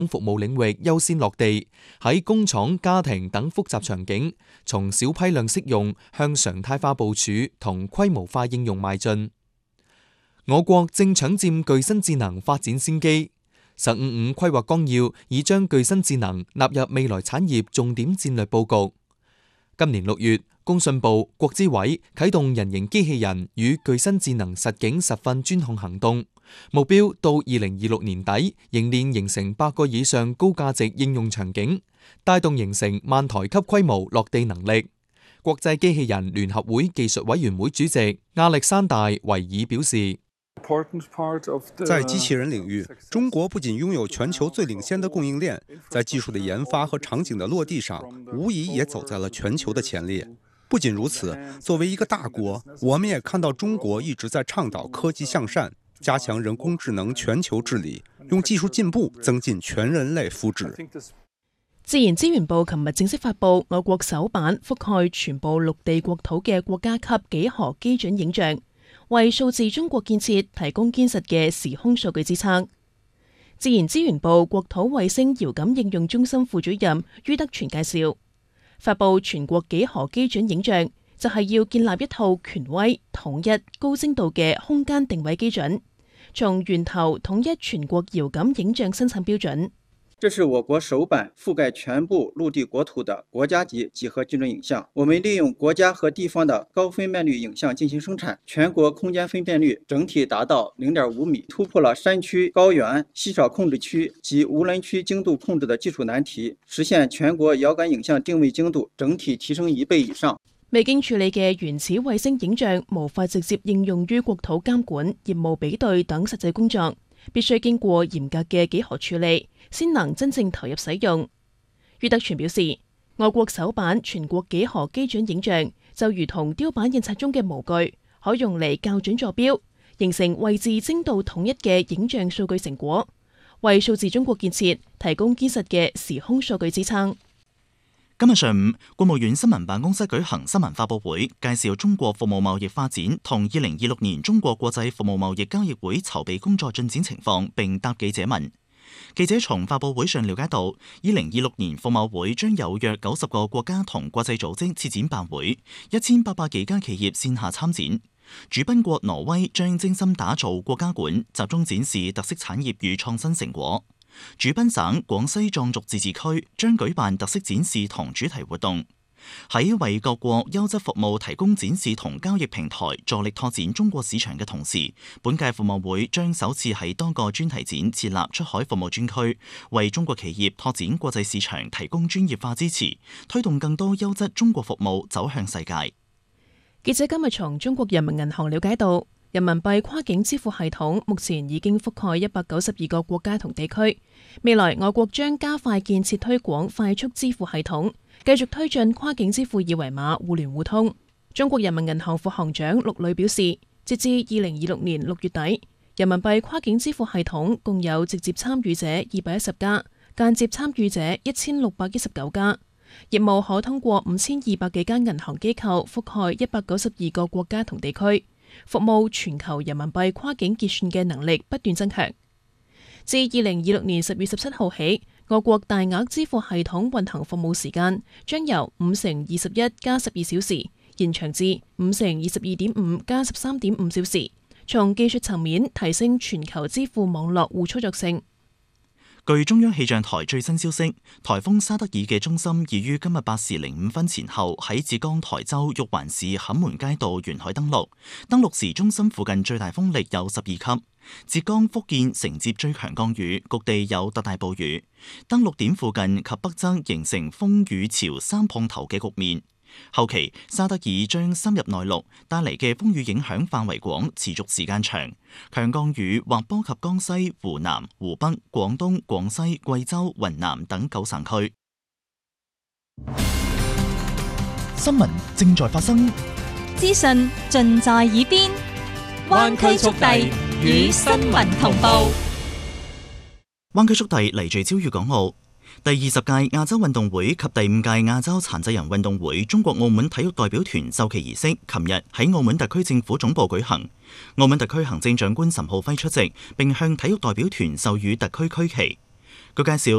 服務領域優先落地，喺工廠、家庭等複雜場景，從小批量適用向常態化部署同規模化應用邁進。我國正搶佔具身智能發展先機。15規劃綱要已將具身智能納入未來產業重點戰略佈局。今年6月，工信部、國資委啟動人形機器人與具身智能實景實訓專項行動，目標到2026年底凝練形成100個以上高價值應用場景，帶動形成萬台級規模落地能力。國際機器人聯合會技術委員會主席亞歷山大·維爾表示， 在機器人領域，中國不僅擁有全球最領先的供應鏈，在技術的研發和場景的落地上，無疑也走在了全球的前列。不僅如此，作為一個大國，我們也看到中國一直在倡導科技向善，加強人工智能全球治理，用技術進步增進全人類福祉。 自然資源部琴日正式發布我國首版覆蓋全部陸地國土嘅國家級幾何基準影像，為數字中國建設提供堅實嘅時空數據支撐。自然資源部國土衛星遙感應用中心副主任于德全介紹，發布全國幾何基準影像就係要建立一套權威、統一、高精度嘅空間定位基準，從源頭統一全國遙感影像生產標準。 這是我國首版覆蓋全部陸地國土的國家級幾何基準影像。我們利用國家和地方的高分辨率影像進行生產，全國空間分辨率整體達到0.5米，突破了山區、高原、稀少控制區及無人區精度控制的技術難題，實現全國遙感影像定位精度整體提升1倍以上。 未經處理嘅原始衛星影像無法直接應用於國土監管、業務比對等實際工作，必須經過嚴格嘅幾何處理，先能真正投入使用。于德全表示，我國首版全國幾何基準影像就如同雕版印刷中嘅模具，可用嚟校準坐標，形成位置精度統一嘅影像數據成果，為數字中國建設提供堅實嘅時空數據支撐。 今日上午，國務院新聞辦公室舉行新聞發佈會，介紹中國服務貿易發展同2026年中國國際服務貿易交易會籌備工作進展情況，並答記者問。記者從發佈會上了解到，2026年服貿會將有約90個國家同國際組織設展辦會，1800幾家企業線下參展。主賓國挪威將精心打造國家館，集中展示特色產業與創新成果。主賓省廣西壯族自治區將舉辦特色展示同主題活動，喺為各國優質服務提供展示同交易平台，助力拓展中國市場嘅同時，本屆服貿會將首次喺多個專題展設立出海服務專區，為中國企業拓展國際市場提供專業化支持，推動更多優質中國服務走向世界。 記者今日從中國人民銀行了解到，人民幣跨境支付系統目前已經覆蓋192個國家同地區，未來我國將加快建設推廣快速支付系統，繼續推進跨境支付二維碼互聯互通。中國人民銀行副行長陸磊表示，截至2026年6月底，人民幣跨境支付系統共有直接參與者210家，間接參與者1619家，業務可通過5200幾間銀行機構覆蓋192個國家同地區，服務全球人民幣跨境結算嘅能力不斷增強。自2026年10月17號起，我國大額支付系統運行服務時間將由5×21加12小時延長至5×22.5加13.5小時，從技術層面提升全球支付網絡互操作性。 據中央氣象台最新消息，颱風沙德爾嘅中心已於今日8時05分前後喺浙江台州玉環市坎門街道沿海登陸。登陸時，中心附近最大風力有12級。浙江、福建承接最強降雨，局地有特大暴雨。登陸點附近及北側形成風雨潮三碰頭嘅局面。後期沙德爾將深入內陸，帶嚟嘅風雨影響範圍廣，持續時間長。強降雨或波及江西、湖南、湖北、廣東、廣西、貴州、雲南等9省區。 新聞正在發生， 資訊盡在耳邊，灣區速遞與新聞同步。 灣區速遞嚟聚焦粵港澳。第20屆亞洲運動會及第5屆亞洲殘疾人運動會中國澳門體育代表團授旗儀式，琴日喺澳門特區政府總部舉行。澳門特區行政長官岑浩輝出席，並向體育代表團授予特區區旗。據介紹，